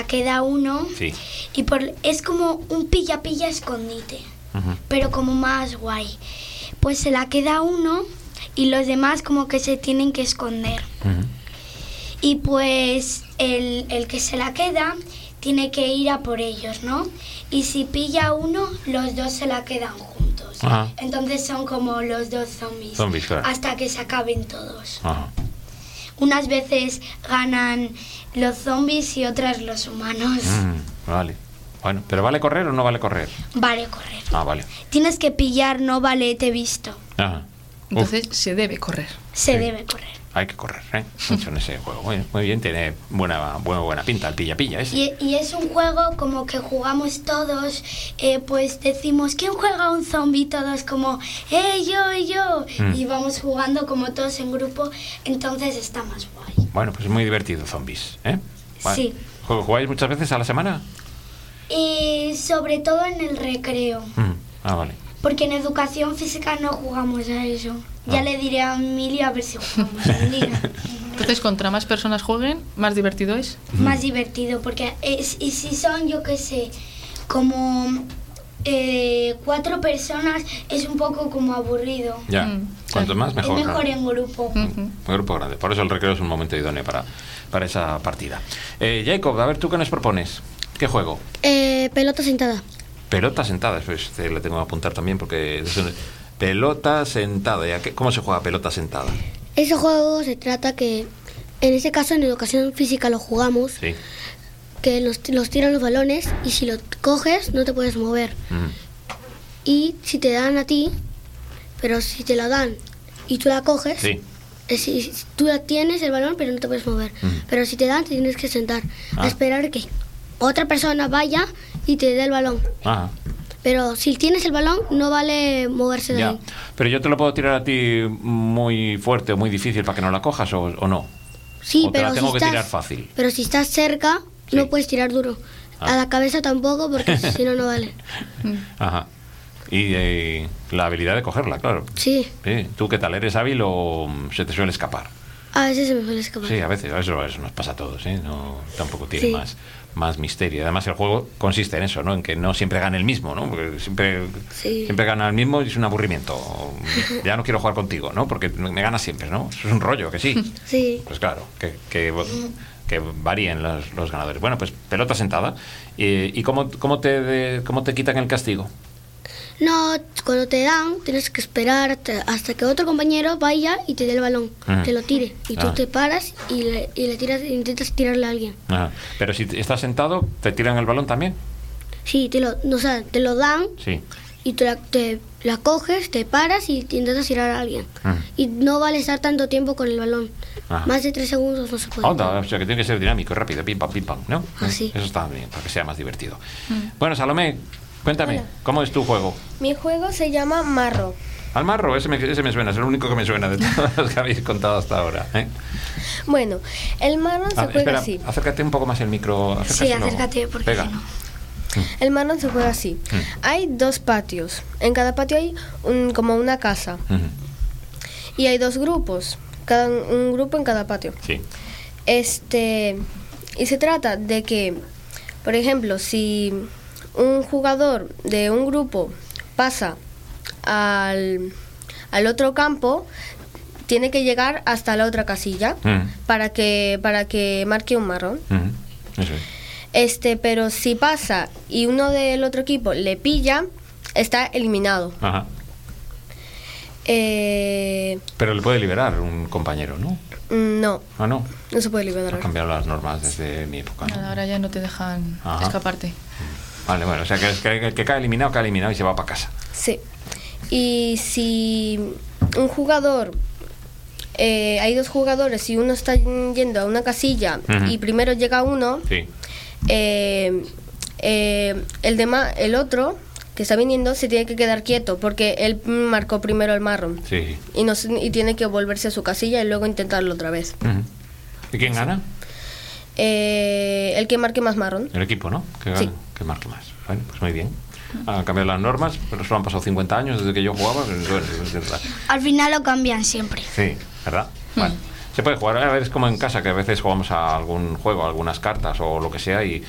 la queda uno. Sí. Y es como un pilla-pilla escondite, pero como más guay. Pues se la queda uno y los demás como que se tienen que esconder. Y pues el que se la queda tiene que ir a por ellos, ¿no? Y si pilla uno, los dos se la quedan juntos. Entonces son como los dos zombies, claro. hasta que se acaben todos. Unas veces ganan los zombies y otras los humanos. Vale. Bueno, ¿pero vale correr o no vale correr? Vale correr. Vale. Tienes que pillar, no vale, te he visto. Entonces se debe correr. Se debe correr. Hay que correr, mucho en ese juego. Muy bien, tiene buena pinta el pilla-pilla ese. Y es un juego como que jugamos todos, pues decimos, ¿quién juega un zombie? Todos como, yo. Y vamos jugando como todos en grupo, entonces está más guay. Bueno, pues es muy divertido, zombies, ¿eh? Vale. Sí. ¿Jugáis muchas veces a la semana? Y sobre todo en el recreo. Vale. Porque en educación física no jugamos a eso. Ya le diré a Emilio a ver si jugamos un día. Entonces, contra más personas jueguen, más divertido es. Más divertido, porque y si son, yo qué sé, como 4 personas, es un poco como aburrido. Ya, cuanto más mejor. Es mejor en grupo. Un grupo grande. Por eso el recreo es un momento idóneo para esa partida. Jacob, a ver, ¿tú qué nos propones? ¿Qué juego? Pelota sentada. Pelota sentada, pues le tengo que apuntar también porque... Pelota sentada. ¿Cómo se juega pelota sentada? Ese juego se trata que, en este caso en educación física lo jugamos, sí. Que los tiran los balones y si lo coges no te puedes mover. Y si te dan a ti, pero si te la dan y tú la coges, sí. Si tú la tienes el balón pero no te puedes mover. Pero si te dan te tienes que sentar a esperar que otra persona vaya y te dé el balón. Pero si tienes el balón, no vale moverse de ahí. Pero yo te lo puedo tirar a ti muy fuerte o muy difícil para que no la cojas o no. Sí, o te la tengo que tirar fácil. Pero si estás cerca, no puedes tirar duro. A la cabeza tampoco, porque si no, no vale. Y la habilidad de cogerla, claro. Sí. ¿Tú qué tal? ¿Eres hábil o se te suele escapar? A veces se me suele escapar. Sí, a veces. Eso nos pasa a todos, ¿eh? Tampoco tiene más misterio. Además el juego consiste en eso, ¿no? En que no siempre gane el mismo, ¿no? Porque siempre gana el mismo y es un aburrimiento. Ya no quiero jugar contigo, ¿no? Porque me ganas siempre, ¿no? Eso es un rollo, que sí. Sí. Pues claro, que varíen los ganadores. Bueno, pues pelota sentada. ¿Y cómo te quitan el castigo? No, cuando te dan, tienes que esperar hasta que otro compañero vaya y te dé el balón, te lo tire. Y tú te paras y le tiras, intentas tirarle a alguien. Pero si estás sentado, ¿te tiran el balón también? Sí, te lo dan y te la coges, te paras y intentas tirar a alguien. Y no vale estar tanto tiempo con el balón. Más de 3 segundos no se puede. O sea, que tiene que ser dinámico, rápido, pim, pam, ¿no? Así. Eso está bien, para que sea más divertido. Bueno, Salomé, cuéntame, hola. ¿Cómo es tu juego? Mi juego se llama Marro. Al marro, ese me suena, es el único que me suena de todos los que habéis contado hasta ahora. Bueno, el marrón se juega así. Acércate un poco más el micro. Sí, acércate, porque Pega. si no. El marrón se juega así. Hay 2 patios. En cada patio hay como una casa. Y hay 2 grupos. Un grupo en cada patio. Sí. Y se trata de que, por ejemplo, si un jugador de un grupo pasa al otro campo, tiene que llegar hasta la otra casilla para que marque un marrón. Eso es. Pero si pasa y uno del otro equipo le pilla, está eliminado. Pero le puede liberar un compañero, ¿no? No. No. No se puede liberar. Han cambiado las normas desde mi época, ¿no? Ahora ya no te dejan escaparte. Vale, bueno, o sea que el que cae eliminado y se va para casa. Sí. Y si un jugador, hay 2 jugadores y uno está yendo a una casilla y primero llega uno, el otro que está viniendo se tiene que quedar quieto porque él marcó primero el marrón. Sí. Y tiene que volverse a su casilla y luego intentarlo otra vez. ¿Y quién gana? El que marque más marrón. El equipo, ¿no? Que marque más. Bueno, pues muy bien. Han cambiado las normas, pero solo han pasado 50 años desde que yo jugaba. Al final lo cambian siempre. Sí, ¿verdad? Bueno, se puede jugar, a veces como en casa, que a veces jugamos a algún juego, algunas cartas o lo que sea, y